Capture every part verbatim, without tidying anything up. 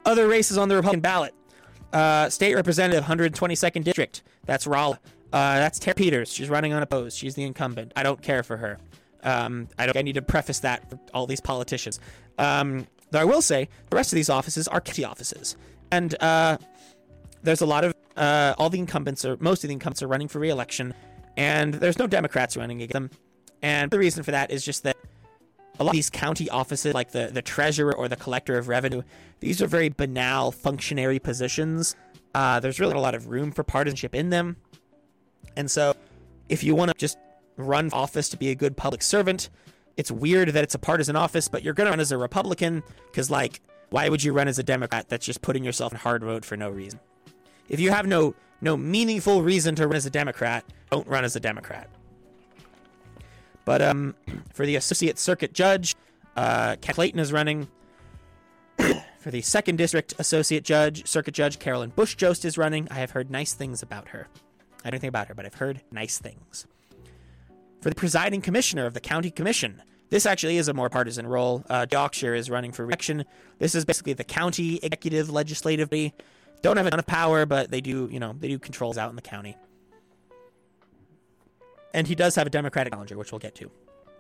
Other races on the Republican ballot. Uh, State Representative, one hundred twenty-second District. That's Rolla. Uh, that's Tara Peters. She's running unopposed. She's the incumbent. I don't care for her. Um, I don't. I need to preface that for all these politicians. Um, though I will say, the rest of these offices are county offices. And uh, there's a lot of... Uh, all the incumbents, or most of the incumbents, are running for re-election. And there's no Democrats running against them. And the reason for that is just that a lot of these county offices, like the, the treasurer or the collector of revenue, these are very banal functionary positions. Uh, there's really not a lot of room for partisanship in them. And so if you want to just run for office to be a good public servant, it's weird that it's a partisan office, but you're going to run as a Republican because, like, why would you run as a Democrat? That's just putting yourself in hard road for no reason. If you have no no meaningful reason to run as a Democrat, don't run as a Democrat. But um, for the Associate Circuit Judge, uh, Kat Clayton is running. For the Second District Associate Judge, Circuit Judge, Carolyn Bush-Jost is running. I have heard nice things about her. I don't know anything about her, but I've heard nice things. For the Presiding Commissioner of the County Commission, this actually is a more partisan role. Uh, Yorkshire is running for re-election. This is basically the county executive legislative body. Don't have a ton of power, but they do, you know, they do controls out in the county. And he does have a Democratic challenger, which we'll get to.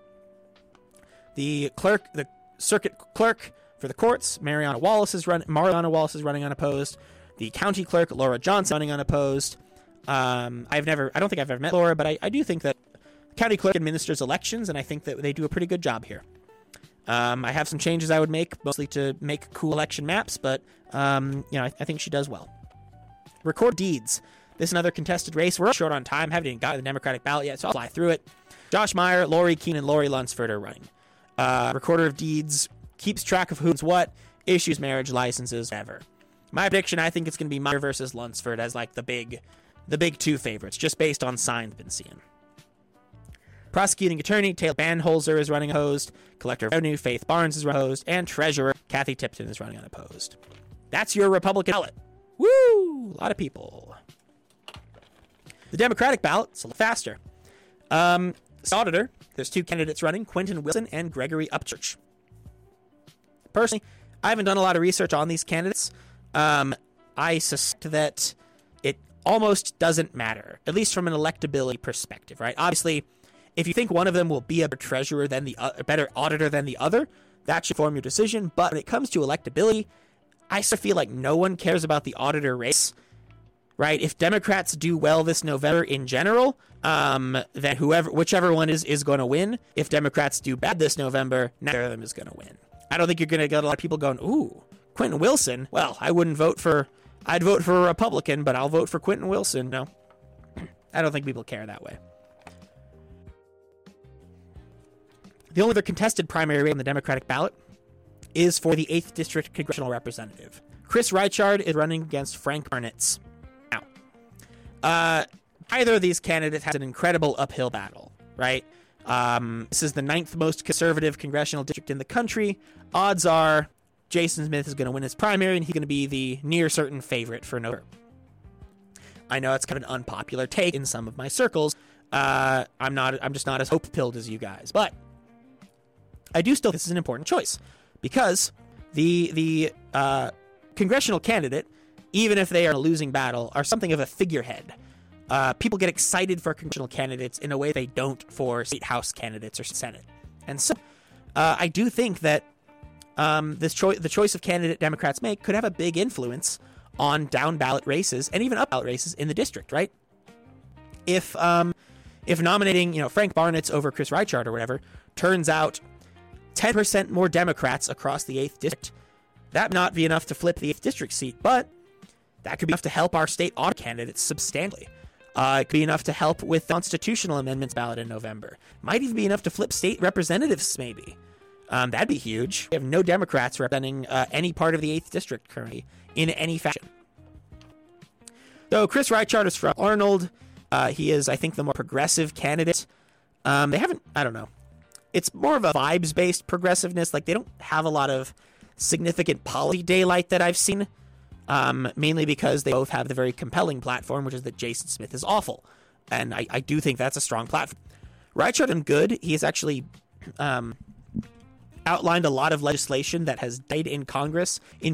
The clerk, the circuit clerk for the courts, Mariana Wallace is run. Mariana Wallace is running unopposed. The county clerk, Laura Johnson, running unopposed. Um, I've never, I don't think I've ever met Laura, but I, I do think that the county clerk administers elections, and I think that they do a pretty good job here. Um, I have some changes I would make, mostly to make cool election maps, but um, you know, I, I think she does well. Record deeds. This is another contested race. We're short on time. Haven't even gotten the Democratic ballot yet, so I'll fly through it. Josh Meyer, Lori Keene, and Lori Lunsford are running. Uh, Recorder of Deeds keeps track of who's what, issues marriage licenses, whatever. My prediction, I think it's going to be Meyer versus Lunsford as like the big, the big two favorites, just based on signs been seeing. Prosecuting Attorney Taylor Banholzer is running unopposed. Collector of Revenue Faith Barnes is running unopposed, and Treasurer Kathy Tipton is running unopposed. That's your Republican ballot. Woo! A lot of people. The Democratic ballot is a little faster. Um, Auditor, there's two candidates running, Quentin Wilson and Gregory Upchurch. Personally, I haven't done a lot of research on these candidates. Um, I suspect that it almost doesn't matter, at least from an electability perspective, right? Obviously, if you think one of them will be a better treasurer than the uh, better auditor than the other, that should form your decision. But when it comes to electability, I still feel like no one cares about the auditor race. Right, if Democrats do well this November in general, um, then whoever, whichever one is, is going to win. If Democrats do bad this November, neither of them is going to win. I don't think you're going to get a lot of people going, ooh, Quentin Wilson. Well, I wouldn't vote for, I'd vote for a Republican, but I'll vote for Quentin Wilson. No, I don't think people care that way. The only other contested primary race on the Democratic ballot is for the eighth District Congressional Representative. Chris Reichard is running against Frank Barnitz. Uh, either of these candidates has an incredible uphill battle, right? Um, this is the ninth most conservative congressional district in the country. Odds are Jason Smith is going to win his primary, and he's going to be the near certain favorite for November. I know it's kind of an unpopular take in some of my circles. Uh, I'm not. I'm just not as hope-filled as you guys, but I do still think this is an important choice because the the uh, congressional candidate, even if they are in a losing battle, are something of a figurehead. Uh, people get excited for congressional candidates in a way they don't for state house candidates or Senate. And so uh, I do think that um, this choi- the choice of candidate Democrats make could have a big influence on down ballot races and even up ballot races in the district, right? If um, if nominating, you know, Frank Barnitz over Chris Reichard or whatever turns out ten percent more Democrats across the eighth district, that may not be enough to flip the eighth district seat, but that could be enough to help our state audit candidates substantially. Uh, it could be enough to help with constitutional amendments ballot in November. Might even be enough to flip state representatives, maybe. Um, that'd be huge. We have no Democrats representing uh, any part of the eighth district currently in any fashion. So Chris Reichard is from Arnold. Uh, he is, I think, the more progressive candidate. Um, they haven't, I don't know. It's more of a vibes-based progressiveness. Like, they don't have a lot of significant policy daylight that I've seen. Um, mainly because they both have the very compelling platform, which is that Jason Smith is awful. And I, I do think that's a strong platform. Reichard is good. He has actually um, outlined a lot of legislation that has died in Congress in